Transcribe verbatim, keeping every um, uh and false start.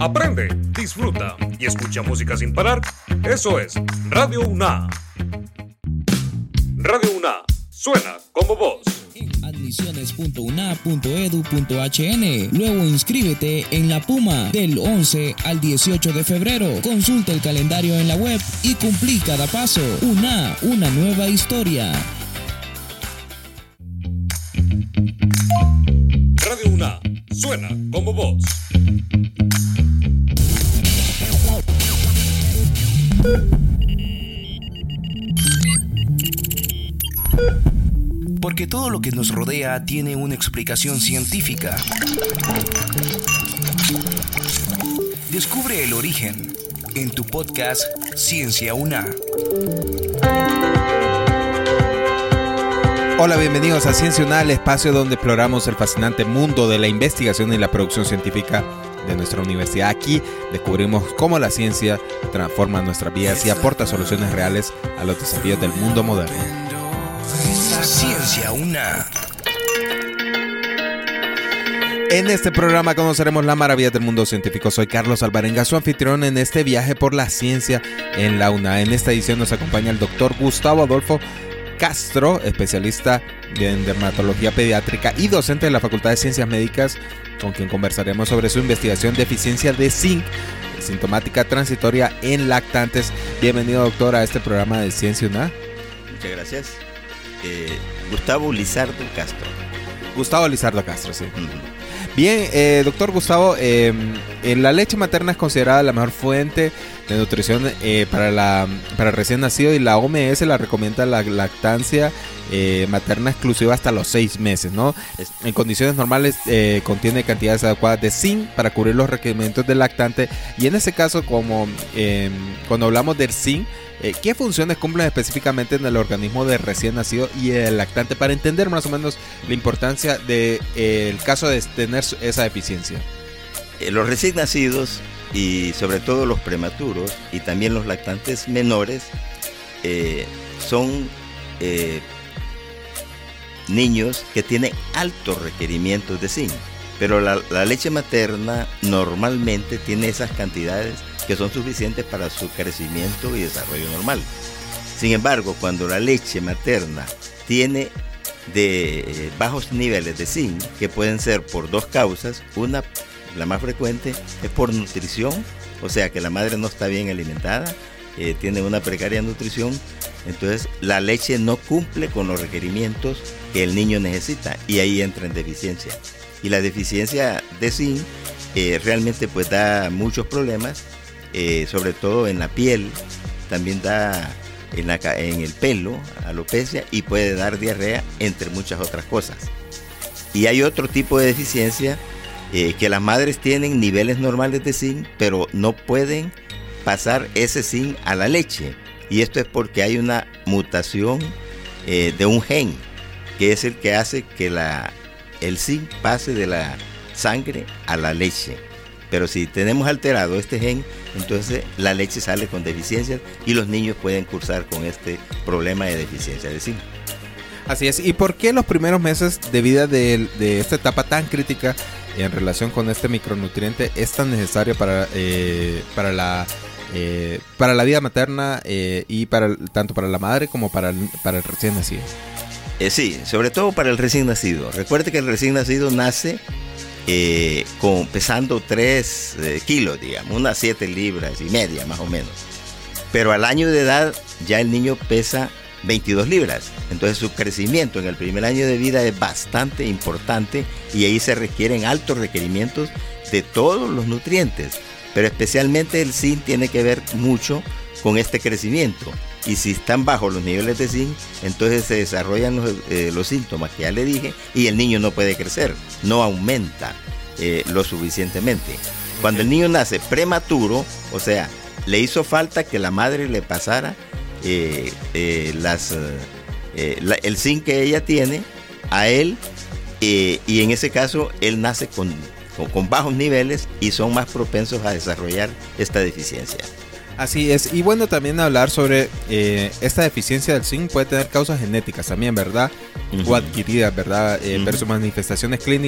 aprende, disfruta y escucha música sin parar. Eso es Radio UNA. Radio UNA, suena como vos. admisiones punto u n a punto e d u punto h n. Luego inscríbete en la Puma del once al dieciocho de febrero. Consulta el calendario en la web y cumplí cada paso. UNA, una nueva historia. Radio UNA, suena como vos. Porque todo lo que nos rodea tiene una explicación científica. Descubre el origen en tu podcast Ciencia UNA. Hola, bienvenidos a Ciencia UNA, el espacio donde exploramos el fascinante mundo de la investigación y la producción científica de nuestra universidad. Aquí descubrimos cómo la ciencia transforma nuestras vidas y aporta soluciones reales a los desafíos del mundo moderno. Ciencia UNA. En este programa conoceremos las maravillas del mundo científico. Soy Carlos Alvarenga, su anfitrión en este viaje por la ciencia en la UNA. En esta edición nos acompaña el doctor Gustavo Adolfo Castro, especialista en dermatología pediátrica y docente de la Facultad de Ciencias Médicas, con quien conversaremos sobre su investigación de eficiencia de zinc, sintomática transitoria en lactantes. Bienvenido, doctor, a este programa de Ciencia UNA. Muchas gracias. Eh, Gustavo Lizardo Castro. Gustavo Lizardo Castro, sí. Uh-huh. Bien, eh, doctor Gustavo, eh, la leche materna es considerada la mejor fuente de nutrición eh, para, la, para el recién nacido, y la O M S la recomienda la lactancia eh, materna exclusiva hasta los seis meses, ¿no? En condiciones normales eh, contiene cantidades adecuadas de zinc para cubrir los requerimientos del lactante, y en ese caso, como eh, cuando hablamos del zinc, Eh, ¿qué funciones cumplen específicamente en el organismo del recién nacido y el lactante, para entender más o menos la importancia del de, eh, caso de tener esa deficiencia? Eh, los recién nacidos y sobre todo los prematuros y también los lactantes menores eh, son eh, niños que tienen altos requerimientos de zinc, pero la, la leche materna normalmente tiene esas cantidades que son suficientes para su crecimiento y desarrollo normal. Sin embargo, cuando la leche materna tiene de bajos niveles de zinc, que pueden ser por dos causas, una, la más frecuente, es por nutrición, o sea que la madre no está bien alimentada, eh, tiene una precaria nutrición, entonces la leche no cumple con los requerimientos que el niño necesita, y ahí entra en deficiencia. Y la deficiencia de zinc eh, realmente pues da muchos problemas, Eh, sobre todo en la piel, también da en, la, en el pelo, alopecia, y puede dar diarrea, entre muchas otras cosas. Y hay otro tipo de deficiencia, eh, que las madres tienen niveles normales de zinc, pero no pueden pasar ese zinc a la leche, y esto es porque hay una mutación eh, de un gen, que es el que hace que la, el zinc pase de la sangre a la leche. Pero si tenemos alterado este gen, entonces la leche sale con deficiencias y los niños pueden cursar con este problema de deficiencia de zinc. Así es. ¿Y por qué los primeros meses de vida de, de esta etapa tan crítica en relación con este micronutriente es tan necesario para, eh, para, la, eh, para la vida materna eh, y para tanto para la madre como para el, para el recién nacido? Eh, sí, sobre todo para el recién nacido. Recuerde que el recién nacido nace Eh, con, pesando tres eh, kilos, digamos, unas siete libras y media más o menos, pero al año de edad ya el niño pesa veintidós libras, entonces su crecimiento en el primer año de vida es bastante importante, y ahí se requieren altos requerimientos de todos los nutrientes, pero especialmente el zinc tiene que ver mucho con este crecimiento, y si están bajos los niveles de zinc, entonces se desarrollan los, eh, los síntomas que ya le dije, y el niño no puede crecer, no aumenta eh, lo suficientemente. Cuando el niño nace prematuro, o sea, le hizo falta que la madre le pasara eh, eh, las, eh, la, el zinc que ella tiene a él, eh, y en ese caso él nace con, con, con bajos niveles y son más propensos a desarrollar esta deficiencia. Así es, y bueno, también hablar sobre eh, esta deficiencia del zinc puede tener causas genéticas también, ¿verdad? Uh-huh. O adquiridas, ¿verdad? Eh, uh-huh. Ver sus manifestaciones clínicas